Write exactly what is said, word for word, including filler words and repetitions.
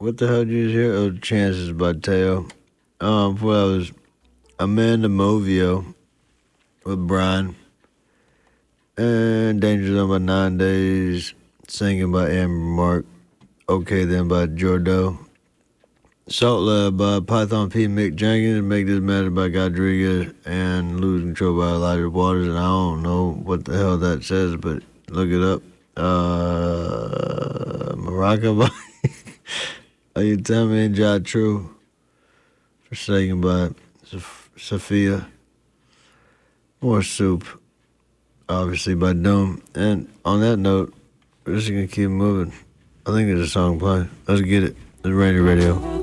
What the hell did you just hear? Oh, Chances by Teo. Um, before that was Amanda Movio with Brian. And Danger Zone by Nine Days. Singing by Amber Mark. Okay Then by Jordo. Salt Lab by Python P. Mick Jenkins. Make This Matter by Godriguez. And Lose Control by Elijah Waters. And I don't know what the hell that says, but look it up. Uh, Maraca by Are You Tell Me and Ja True. Forsaken by Sophia. More Soup. Obviously by Doom. And on that note, we're just going to keep moving. I think there's a song playing. Let's get it. It's Rainy Radio.